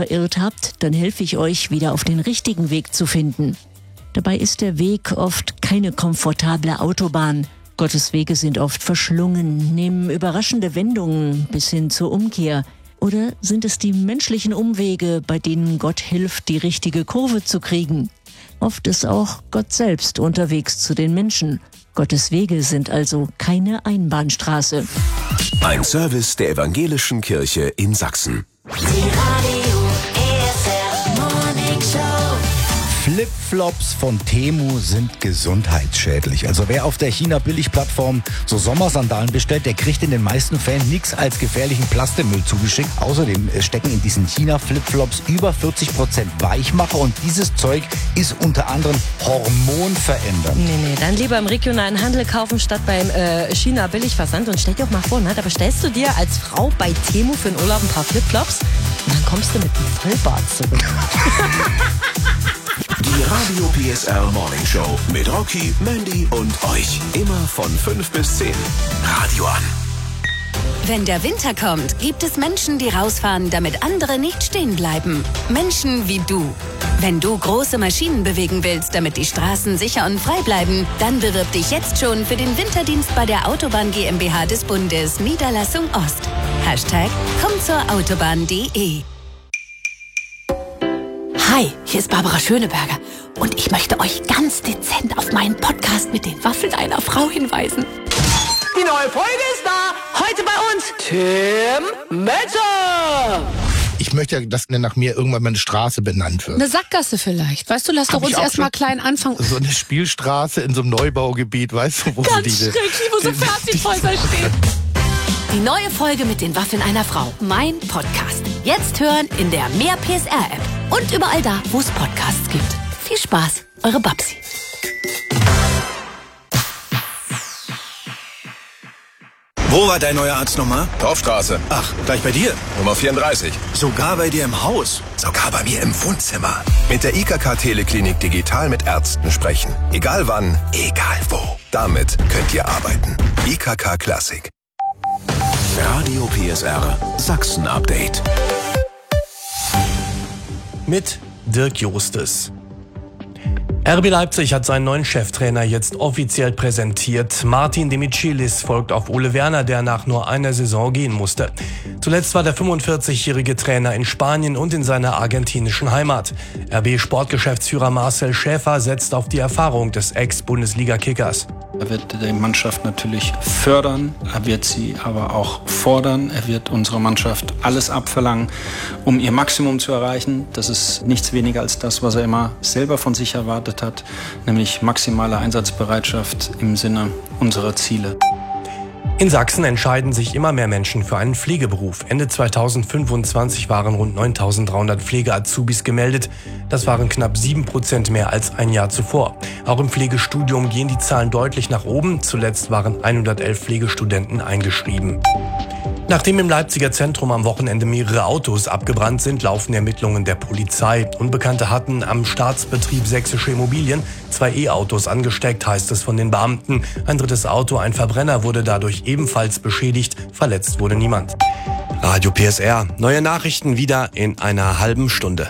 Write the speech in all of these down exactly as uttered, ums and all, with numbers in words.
verirrt habt, dann helfe ich euch, wieder auf den richtigen Weg zu finden. Dabei ist der Weg oft keine komfortable Autobahn. Gottes Wege sind oft verschlungen, nehmen überraschende Wendungen bis hin zur Umkehr. Oder sind es die menschlichen Umwege, bei denen Gott hilft, die richtige Kurve zu kriegen? Oft ist auch Gott selbst unterwegs zu den Menschen. Gottes Wege sind also keine Einbahnstraße. Ein Service der Evangelischen Kirche in Sachsen. Flipflops von Temu sind gesundheitsschädlich. Also wer auf der China-Billig-Plattform so Sommersandalen bestellt, der kriegt in den meisten Fällen nichts als gefährlichen Plastikmüll zugeschickt. Außerdem stecken in diesen China-Flipflops über vierzig Prozent Weichmacher und dieses Zeug ist unter anderem hormonverändernd. Nee, nee, dann lieber im regionalen Handel kaufen statt beim äh, China-Billig-Versand. Und stell dir auch mal vor, ne, da bestellst du dir als Frau bei Temu für den Urlaub ein paar Flipflops und dann kommst du mit einem Vollbart zurück. Die Radio P S R Morning Show mit Rocky, Mandy und euch. Immer von fünf bis zehn. Radio an. Wenn der Winter kommt, gibt es Menschen, die rausfahren, damit andere nicht stehen bleiben. Menschen wie du. Wenn du große Maschinen bewegen willst, damit die Straßen sicher und frei bleiben, dann bewirb dich jetzt schon für den Winterdienst bei der Autobahn GmbH des Bundes, Niederlassung Ost. Hashtag komm zur Autobahn punkt de. Hi, hier ist Barbara Schöneberger und ich möchte euch ganz dezent auf meinen Podcast mit den Waffeln einer Frau hinweisen. Die neue Folge ist da. Heute bei uns Tim Melzer. Ich möchte ja, dass nach mir irgendwann mal eine Straße benannt wird. Eine Sackgasse vielleicht. Weißt du, lass Hab doch uns ich auch erst mal schon klein anfangen. So eine Spielstraße in so einem Neubaugebiet, weißt du, wo Ganz so diese... schräg, wo so Fertighäuser stehen. Die neue Folge mit den Waffeln einer Frau. Mein Podcast. Jetzt hören in der Mehr P S R-App. Und überall da, wo es Podcasts gibt. Viel Spaß, eure Babsi. Wo war dein neuer Arzt nochmal? Torfstraße. Ach, gleich bei dir? Nummer vierunddreißig. Sogar bei dir im Haus? Sogar bei mir im Wohnzimmer. Mit der I K K Teleklinik digital mit Ärzten sprechen. Egal wann, egal wo. Damit könnt ihr arbeiten. I K K Klassik. Radio P S R Sachsen Update. Mit Dirk Jostes. R B Leipzig hat seinen neuen Cheftrainer jetzt offiziell präsentiert. Martin Demichelis folgt auf Ole Werner, der nach nur einer Saison gehen musste. Zuletzt war der fünfundvierzigjährige Trainer in Spanien und in seiner argentinischen Heimat. R B-Sportgeschäftsführer Marcel Schäfer setzt auf die Erfahrung des Ex-Bundesliga-Kickers. Er wird die Mannschaft natürlich fördern, er wird sie aber auch fordern. Er wird unserer Mannschaft alles abverlangen, um ihr Maximum zu erreichen. Das ist nichts weniger als das, was er immer selber von sich erwartet hat, nämlich maximale Einsatzbereitschaft im Sinne unserer Ziele. In Sachsen entscheiden sich immer mehr Menschen für einen Pflegeberuf. Ende zweitausendfünfundzwanzig waren rund neuntausenddreihundert Pflege-Azubis gemeldet. Das waren knapp sieben Prozent mehr als ein Jahr zuvor. Auch im Pflegestudium gehen die Zahlen deutlich nach oben. Zuletzt waren hundertelf Pflegestudenten eingeschrieben. Nachdem im Leipziger Zentrum am Wochenende mehrere Autos abgebrannt sind, laufen Ermittlungen der Polizei. Unbekannte hatten am Staatsbetrieb Sächsische Immobilien zwei E-Autos angesteckt, heißt es von den Beamten. Ein drittes Auto, ein Verbrenner, wurde dadurch ebenfalls beschädigt. Verletzt wurde niemand. Radio P S R. Neue Nachrichten wieder in einer halben Stunde.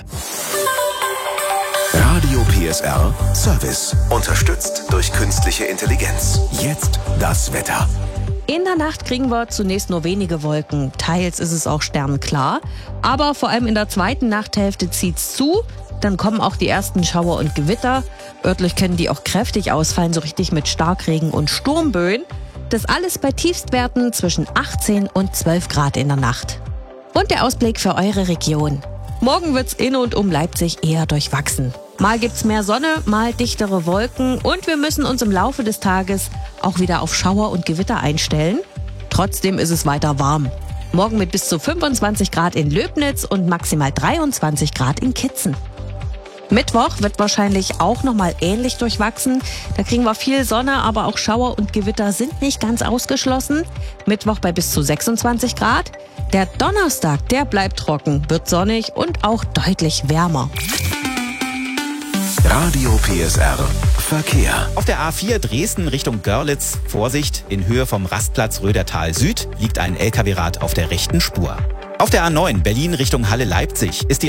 Radio P S R Service. Unterstützt durch künstliche Intelligenz. Jetzt das Wetter. In der Nacht kriegen wir zunächst nur wenige Wolken. Teils ist es auch sternklar. Aber vor allem in der zweiten Nachthälfte zieht's zu. Dann kommen auch die ersten Schauer und Gewitter. Örtlich können die auch kräftig ausfallen, so richtig mit Starkregen und Sturmböen. Das alles bei Tiefstwerten zwischen achtzehn und zwölf Grad in der Nacht. Und der Ausblick für eure Region. Morgen wird's in und um Leipzig eher durchwachsen. Mal gibt's mehr Sonne, mal dichtere Wolken und wir müssen uns im Laufe des Tages auch wieder auf Schauer und Gewitter einstellen. Trotzdem ist es weiter warm. Morgen mit bis zu fünfundzwanzig Grad in Löbnitz und maximal dreiundzwanzig Grad in Kitzen. Mittwoch wird wahrscheinlich auch nochmal ähnlich durchwachsen. Da kriegen wir viel Sonne, aber auch Schauer und Gewitter sind nicht ganz ausgeschlossen. Mittwoch bei bis zu sechsundzwanzig Grad. Der Donnerstag, der bleibt trocken, wird sonnig und auch deutlich wärmer. Radio P S R Verkehr. Auf der A vier Dresden Richtung Görlitz, Vorsicht, in Höhe vom Rastplatz Rödertal Süd liegt ein L K W-Rad auf der rechten Spur. Auf der A neun Berlin Richtung Halle Leipzig ist die